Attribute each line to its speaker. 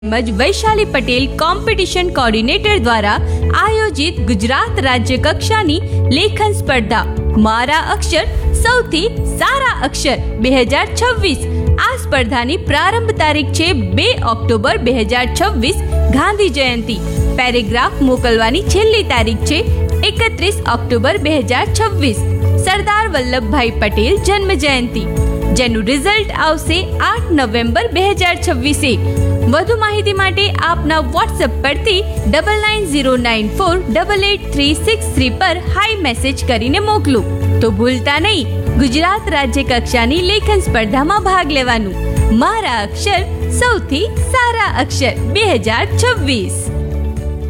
Speaker 1: તેમજ Vaishali Patel competition coordinator દ્વારા આયોજિત ગુજરાત રાજ્ય કક્ષાની લેખન સ્પર્ધા મારા અક્ષર સૌથી સારા અક્ષર 2026 આ સ્પર્ધાની પ્રારંભ તારીખ છે 2 ઓક્ટોબર 2026 ગાંધી જયંતિ. પેરેગ્રાફ મોકલવાની છેલ્લી તારીખ છે 31 ઓક્ટોબર 2026 સરદાર વલ્લભભાઈ પટેલ જન્મ જયંતિ, જેનું રિઝલ્ટ આવશે 8 નવેમ્બર 2026. વધુ માહિતી માટે આપના વોટ્સએપ પરથી 9909488363 પર હાઈ મેસેજ કરીને મોકલો. તો ભૂલતા નહીં ગુજરાત રાજ્ય કક્ષાની લેખન સ્પર્ધામાં ભાગ લેવાનું. મારા અક્ષર સૌથી સારા અક્ષર 2026.